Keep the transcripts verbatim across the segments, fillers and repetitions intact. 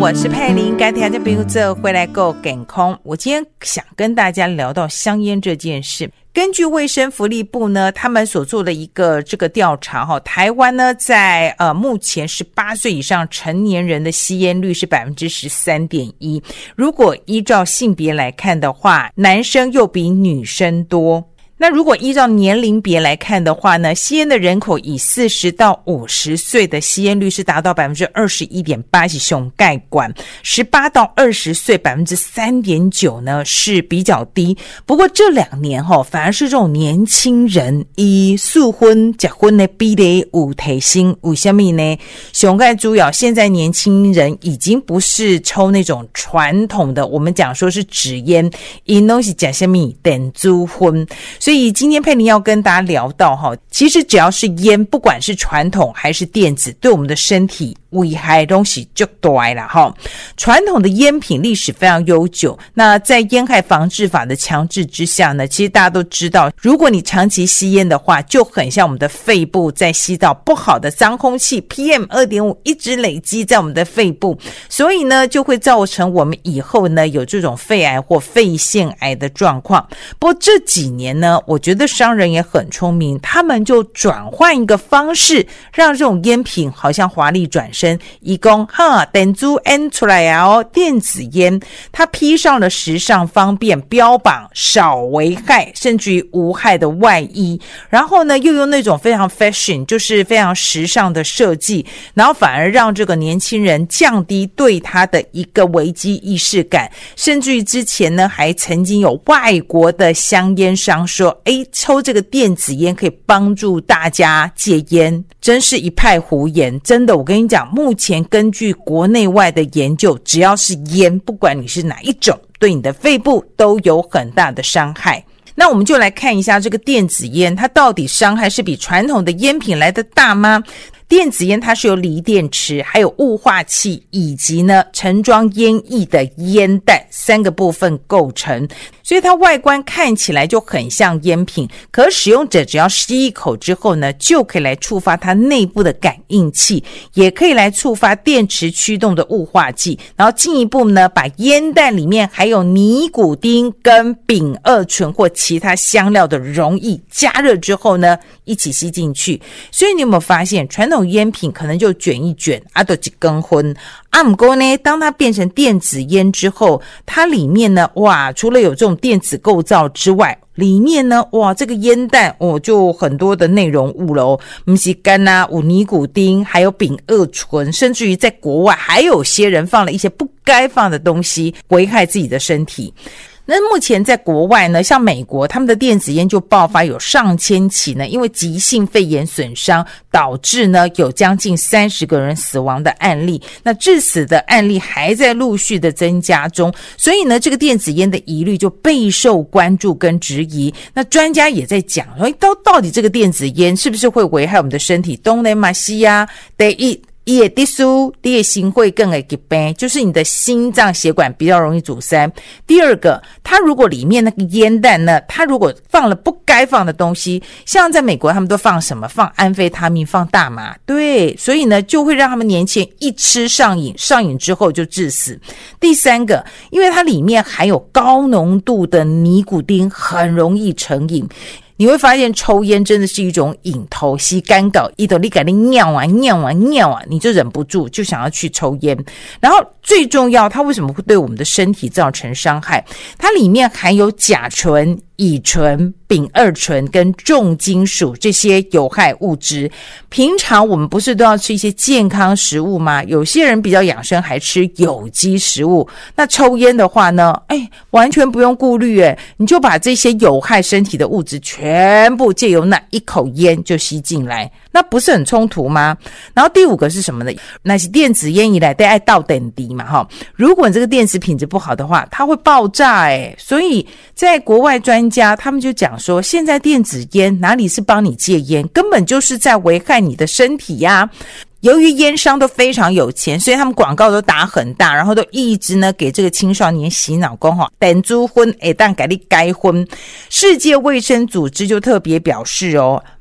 我是佩玲，该听众朋友这回来够健康。我今天想跟大家聊到香烟这件事。根据卫生福利部呢，他们所做的一个这个调查哈，台湾呢在呃目前十八岁以上成年人的吸烟率是 百分之十三点一。如果依照性别来看的话，男生又比女生多。那如果依照年龄别来看的话呢，吸烟的人口以四十到五十岁的吸烟率是达到 百分之二十一点八 是熊盖管，十八到二十岁 百分之三点九 呢是比较低。不过这两年齁、哦、反而是这种年轻人以素婚结婚的比例有提升。为什么呢？熊盖主要现在年轻人已经不是抽那种传统的我们讲说是纸烟，因都是吃什么电子烟。所以今天佩玲要跟大家聊到齁，其实只要是烟，不管是传统还是电子，对我们的身体危害东西就多啦齁。传统的烟品历史非常悠久，那在烟害防治法的强制之下呢，其实大家都知道，如果你长期吸烟的话，就很像我们的肺部在吸到不好的脏空气 P M 二点五 一直累积在我们的肺部，所以呢就会造成我们以后呢有这种肺癌或肺腺癌的状况。不过这几年呢，我觉得商人也很聪明，他们就转换一个方式，让这种烟品好像华丽转身，一共哈电子烟出来啊哦，电子烟它披上了时尚方便标榜少危害甚至于无害的外衣，然后呢又用那种非常 fashion 就是非常时尚的设计，然后反而让这个年轻人降低对他的一个危机意识感，甚至于之前呢还曾经有外国的香烟商说诶，抽这个电子烟可以帮助大家戒烟，真是一派胡言。真的，我跟你讲，目前根据国内外的研究，只要是烟，不管你是哪一种，对你的肺部都有很大的伤害。那我们就来看一下这个电子烟，它到底伤害是比传统的烟品来的大吗？电子烟它是由锂电池还有雾化器以及呢盛装烟液的烟弹三个部分构成，所以它外观看起来就很像烟品，可使用者只要吸一口之后呢，就可以来触发它内部的感应器，也可以来触发电池驱动的雾化剂，然后进一步呢把烟弹里面还有尼古丁跟丙二醇或其他香料的溶液加热之后呢一起吸进去。所以你有没有发现传统烟品可能就卷一卷啊都一根昏啊，不过呢当它变成电子烟之后，它里面呢哇除了有这种电子构造之外，里面呢哇这个烟弹哦就很多的内容物了哦，不是干啊有尼古丁还有丙二醇，甚至于在国外还有些人放了一些不该放的东西，危害自己的身体。那目前在国外呢，像美国他们的电子烟就爆发有上千起呢，因为急性肺炎损伤导致呢有将近三十个人死亡的案例，那致死的案例还在陆续的增加中，所以呢这个电子烟的疑虑就备受关注跟质疑。那专家也在讲说到到底这个电子烟是不是会危害我们的身体。东雷马西亚第一它的滴数你的心会更会疾病，就是你的心脏血管比较容易阻塞。第二个，它如果里面那个烟弹呢，它如果放了不该放的东西，像在美国他们都放什么，放安非他命，放大麻，对，所以呢就会让他们年轻人一吃上瘾，上瘾之后就致死。第三个，因为它里面含有高浓度的尼古丁，很容易成瘾。你会发现抽烟真的是一种瘾头，吸干搞一头你赶紧尿啊尿啊尿啊，你就忍不住就想要去抽烟。然后最重要，它为什么会对我们的身体造成伤害？它里面含有甲醇、乙醇、丙二醇跟重金属这些有害物质。平常我们不是都要吃一些健康食物吗？有些人比较养生还吃有机食物，那抽烟的话呢，哎，完全不用顾虑，哎，你就把这些有害身体的物质全部借由那一口烟就吸进来，那不是很冲突吗？然后第五个是什么呢？那是电子烟以来都爱倒等低嘛齁，如果你这个电池品质不好的话，它会爆炸诶。所以在国外专家他们就讲说，现在电子烟哪里是帮你戒烟，根本就是在危害你的身体呀。由于烟商都非常有钱，所以他们广告都打很大，然后都一直呢给这个青少年洗脑说齁，电子烟会让你改你改婚。世界卫生组织就特别表示哦，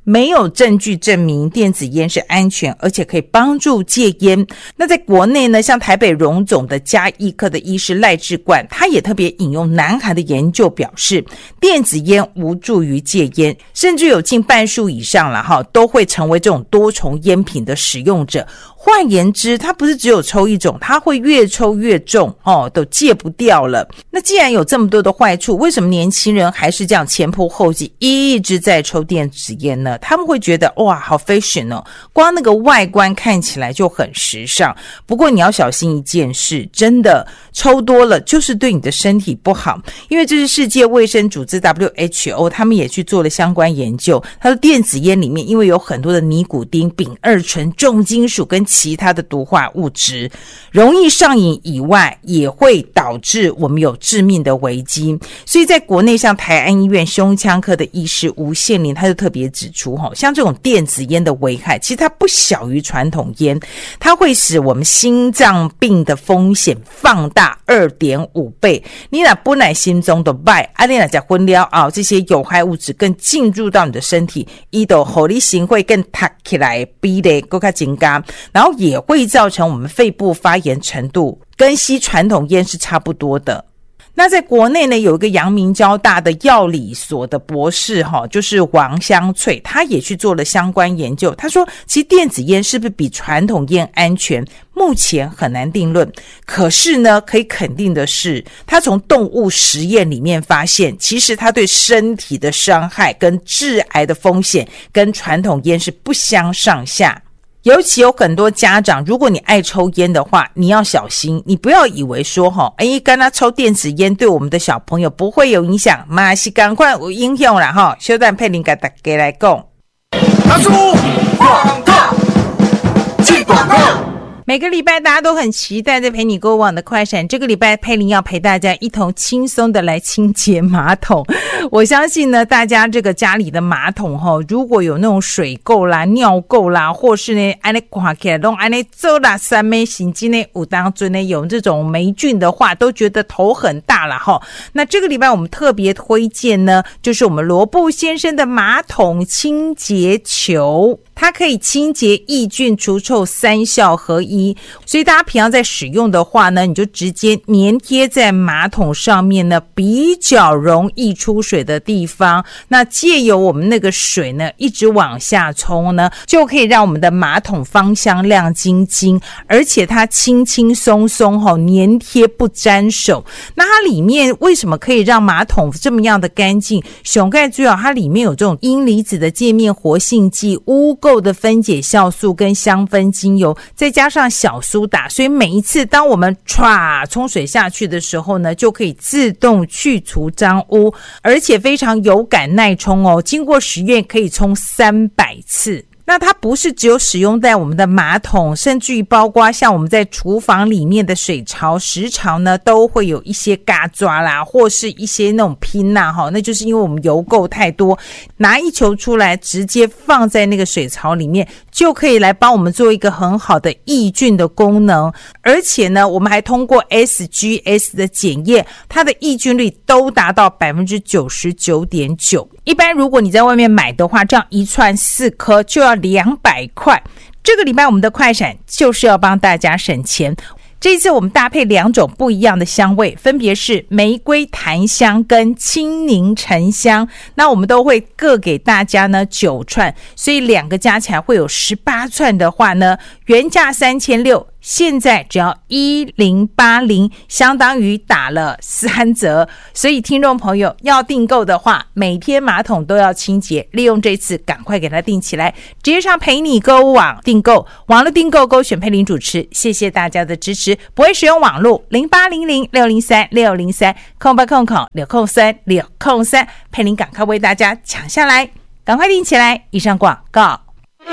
没有证据证明电子烟是安全而且可以帮助戒烟。那在国内呢，像台北荣总的家医科的医师赖志冠，他也特别引用南韩的研究表示，电子烟无助于戒烟，甚至有近半数以上了哈，都会成为这种多重烟品的使用者。换言之，它不是只有抽一种，它会越抽越重哦，都戒不掉了。那既然有这么多的坏处，为什么年轻人还是这样前仆后继一直在抽电子烟呢？他们会觉得哇好 fashion 哦，光那个外观看起来就很时尚。不过你要小心一件事，真的抽多了就是对你的身体不好，因为这是世界卫生组织 W H O 他们也去做了相关研究。他说电子烟里面因为有很多的尼古丁、丙二醇、重金属跟其他的毒化物质，容易上瘾以外也会导致我们有致命的危机。所以在国内像台安医院胸腔科的医师吴宪林他就特别指出，像这种电子烟的危害其实它不小于传统烟，它会使我们心脏病的风险放大 二点五 倍。你若本来心中的歹啊，你若吃薰了后，这些有害物质更进入到你的身体，它就让你心会更塌起来，比例更加增加，然后也会造成我们肺部发炎程度跟吸传统烟是差不多的。那在国内呢，有一个阳明交大的药理所的博士哈，就是王香翠，他也去做了相关研究。他说，其实电子烟是不是比传统烟安全，目前很难定论。可是呢，可以肯定的是，他从动物实验里面发现，其实它对身体的伤害跟致癌的风险跟传统烟是不相上下。尤其有很多家长，如果你爱抽烟的话，你要小心，你不要以为说齁，诶，跟他抽电子烟对我们的小朋友不会有影响，嘛是赶快有影响啦齁。小蛋佩玲给大家来讲， 拿出广告，进广告。 每个礼拜大家都很期待在陪你购网的快闪，这个礼拜佩玲要陪大家一同轻松的来清洁马桶。我相信呢，大家这个家里的马桶齁，如果有那种水垢啦、尿垢啦，或是呢按呢看起来都按呢做啦三枚行经呢有当中呢有这种霉菌的话，都觉得头很大啦齁。那这个礼拜我们特别推荐呢，就是我们罗布先生的马桶清洁球。它可以清洁抑菌除臭三效合一，所以大家平常在使用的话呢，你就直接粘贴在马桶上面呢，比较容易出水的地方，那借由我们那个水呢一直往下冲呢，就可以让我们的马桶芳香亮晶晶，而且它轻轻松松齁，粘贴不沾手。那它里面为什么可以让马桶这么样的干净？熊盖主要它里面有这种阴离子的界面活性剂、污垢的分解酵素跟香氛精油，再加上小苏打，所以每一次当我们唰冲水下去的时候呢，就可以自动去除脏污，而且非常有感耐冲哦，经过实验可以冲三百次。那它不是只有使用在我们的马桶，甚至于包括像我们在厨房里面的水槽、食槽呢，都会有一些嘎抓啦，或是一些那种拼呐，哈，那就是因为我们油垢太多，拿一球出来直接放在那个水槽里面，就可以来帮我们做一个很好的抑菌的功能。而且呢，我们还通过 S G S 的检验，它的抑菌率都达到 百分之九十九点九。一般如果你在外面买的话，这样一串四颗就要两百块。这个礼拜我们的快闪就是要帮大家省钱。这一次我们搭配两种不一样的香味，分别是玫瑰檀香跟青柠沉香。那我们都会各给大家呢九串，所以两个加起来会有十八串的话呢，原价三千六百，现在只要一零八零，相当于打了三折。所以听众朋友要订购的话，每天马桶都要清洁，利用这次赶快给它订起来，直接上陪你购物网订购，网络订购勾选佩玲主持。谢谢大家的支持。不会使用网络零八零零六零三六零三空八空空六空三六空三，佩玲赶快为大家抢下来，赶快订起来。以上广告。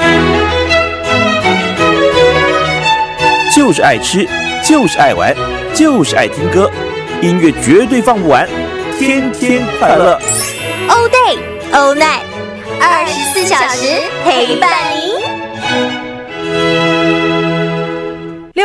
就是爱吃，就是爱玩，就是爱听歌，音乐绝对放不完，天天快乐。 All day, all night， 二十四小时陪伴您。 六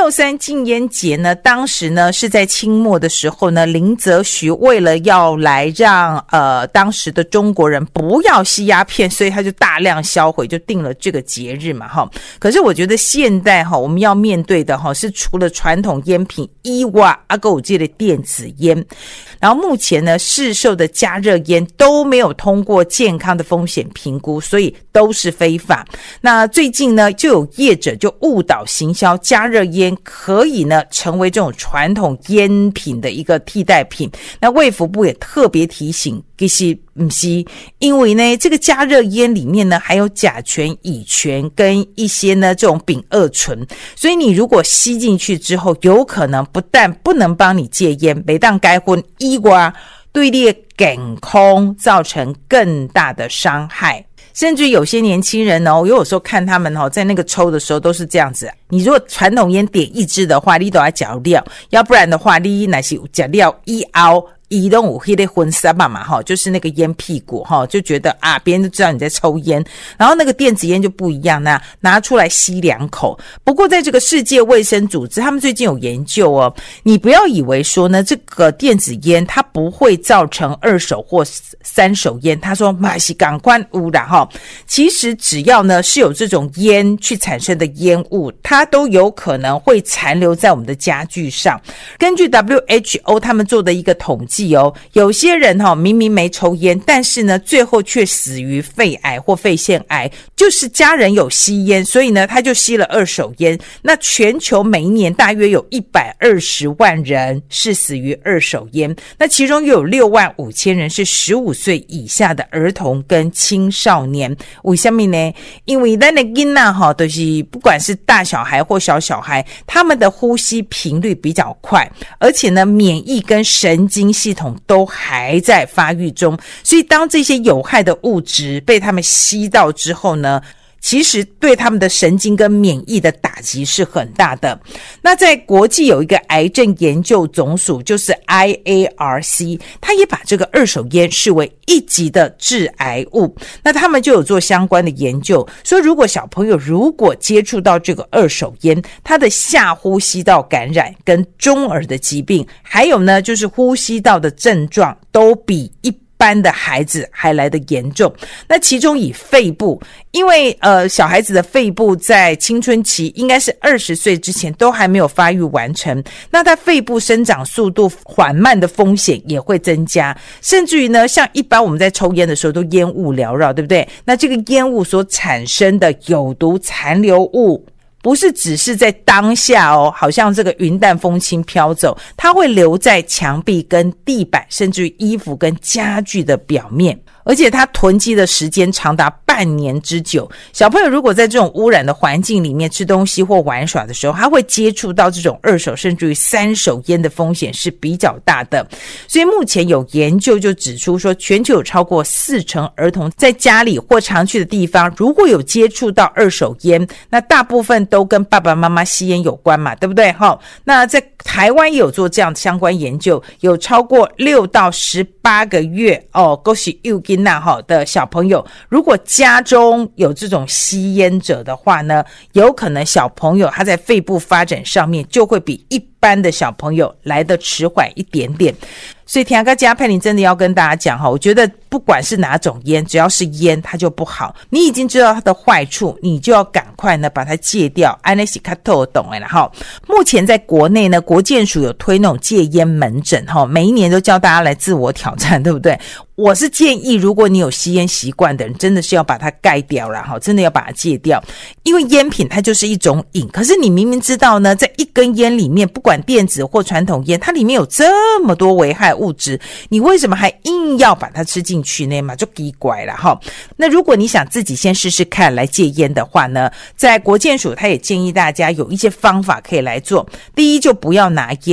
六三禁烟节呢，当时呢是在清末的时候呢，林则徐为了要来让呃当时的中国人不要吸鸦片，所以他就大量销毁，就定了这个节日嘛哈。可是我觉得现代哈我们要面对的哈是除了传统烟品以外，还有这个电子烟。然后目前呢市售的加热烟都没有通过健康的风险评估，所以都是非法。那最近呢就有业者就误导行销加热烟可以呢成为这种传统烟品的一个替代品。那卫福部也特别提醒，其实不是，因为呢这个加热烟里面呢还有甲醛、乙醛跟一些呢这种丙二醇，所以你如果吸进去之后，有可能不但不能帮你戒烟，没当该婚以外，对你的健康造成更大的伤害。甚至有些年轻人哦，我有时候看他们哦，在那个抽的时候都是这样子。你如果传统烟点一支的话，你都要嚼料，要不然的话，你那是嚼料一凹。移动有黑的婚纱嘛嘛哈，就是那个烟屁股哈，就觉得啊，别人都知道你在抽烟。然后那个电子烟就不一样，那拿出来吸两口。不过在这个世界卫生组织，他们最近有研究哦，你不要以为说呢，这个电子烟它不会造成二手或三手烟。他说嘛是赶快污染哈，其实只要呢是有这种烟去产生的烟雾，它都有可能会残留在我们的家具上。根据 W H O 他们做的一个统计。有些人哈明明没抽烟，但是呢最后却死于肺癌或肺腺癌，就是家人有吸烟，所以呢他就吸了二手烟。那全球每一年大约有一百二十万人是死于二手烟，那其中又有六万五千人是十五岁以下的儿童跟青少年。为什么呢？因为咱的囡仔哈，就是不管是大小孩或小小孩，他们的呼吸频率比较快，而且呢免疫跟神经系统都还在发育中，所以当这些有害的物质被他们吸到之后呢，其实对他们的神经跟免疫的打击是很大的。那在国际有一个癌症研究总署，就是 I A R C， 它也把这个二手烟视为一级的致癌物。那他们就有做相关的研究，说如果小朋友如果接触到这个二手烟，他的下呼吸道感染跟中耳的疾病，还有呢就是呼吸道的症状都比一般一般的孩子还来得严重。那其中以肺部，因为呃小孩子的肺部在青春期应该是二十岁之前都还没有发育完成，那他肺部生长速度缓慢的风险也会增加。甚至于呢，像一般我们在抽烟的时候都烟雾缭绕，对不对？那这个烟雾所产生的有毒残留物，不是只是在当下哦，好像这个云淡风轻飘走，它会留在墙壁跟地板，甚至于衣服跟家具的表面，而且它囤积的时间长达半年之久。小朋友如果在这种污染的环境里面吃东西或玩耍的时候，他会接触到这种二手甚至于三手烟的风险是比较大的。所以目前有研究就指出说，全球有超过四成儿童在家里或常去的地方，如果有接触到二手烟，那大部分都跟爸爸妈妈吸烟有关嘛，对不对？那在台湾也有做这样相关研究，有超过六到十八个月哦，都是幼囡仔的小朋友，如果家中有这种吸烟者的话呢，有可能小朋友他在肺部发展上面就会比一般的小朋友来得迟缓一点点。所以田哥家佩玲真的要跟大家讲哈，我觉得不管是哪种烟，只要是烟它就不好。你已经知道它的坏处，你就要赶快呢把它戒掉。安内西卡透懂了哈。目前在国内呢，国健署有推那种戒烟门诊哈，每一年都教大家来自我挑战，对不对？我是建议，如果你有吸烟习惯的人，真的是要把它盖掉了哈，真的要把它戒掉。因为烟品它就是一种瘾，可是你明明知道呢，在一根烟里面，不管电子或传统烟，它里面有这么多危害物质，你为什么还硬要把它吃进去呢？嘛就奇怪了哈。那如果你想自己先试试看来戒烟的话呢，在国健署他也建议大家有一些方法可以来做。第一，就不要拿烟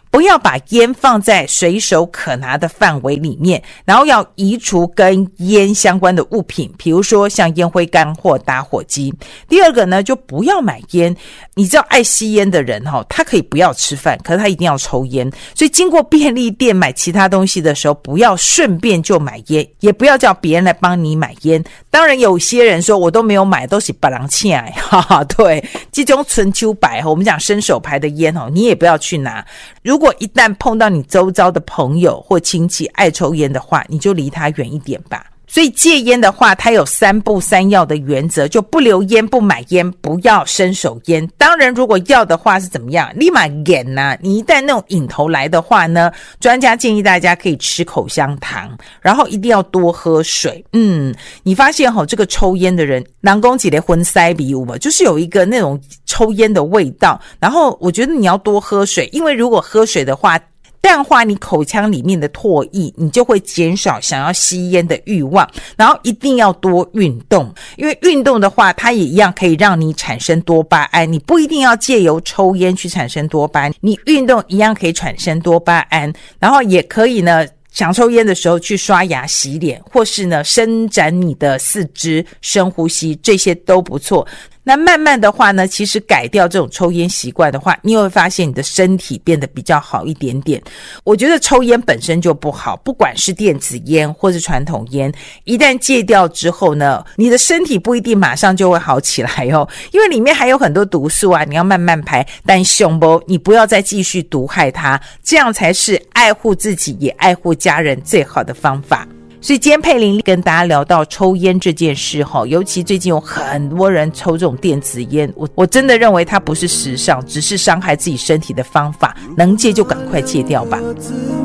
不要把烟放在随手可拿的范围里面，然后要移除跟烟相关的物品，比如说像烟灰缸或打火机。第二个呢，就不要买烟。你知道爱吸烟的人齁，他可以不要吃饭，可是他一定要抽烟，所以经过便利店买其他东西的时候，不要顺便就买烟，也不要叫别人来帮你买烟。当然有些人说我都没有买，都是别人请的，哈哈，对，这种春秋白，我们讲伸手牌的烟齁，你也不要去拿。如果一旦碰到你周遭的朋友或亲戚爱抽烟的话，你就离他远一点吧。所以戒烟的话，它有三不三要的原则，就不留烟，不买烟，不要伸手烟。当然如果要的话是怎么样，立马瘾啊，你一旦那种瘾头来的话呢，专家建议大家可以吃口香糖，然后一定要多喝水。嗯，你发现齁，这个抽烟的人人说一个荤塞鼻有没，就是有一个那种抽烟的味道。然后我觉得你要多喝水，因为如果喝水的话，淡化你口腔里面的唾液，你就会减少想要吸烟的欲望。然后一定要多运动，因为运动的话它也一样可以让你产生多巴胺，你不一定要借由抽烟去产生多巴胺，你运动一样可以产生多巴胺。然后也可以呢，想抽烟的时候去刷牙洗脸，或是呢伸展你的四肢，深呼吸，这些都不错。那慢慢的话呢，其实改掉这种抽烟习惯的话，你会发现你的身体变得比较好一点点。我觉得抽烟本身就不好，不管是电子烟或是传统烟，一旦戒掉之后呢，你的身体不一定马上就会好起来哦，因为里面还有很多毒素啊，你要慢慢排，但凶不，你不要再继续毒害它，这样才是爱护自己也爱护家人最好的方法。所以今天佩玲跟大家聊到抽烟这件事齁，尤其最近有很多人抽这种电子烟，我我真的认为它不是时尚，只是伤害自己身体的方法，能戒就赶快戒掉吧。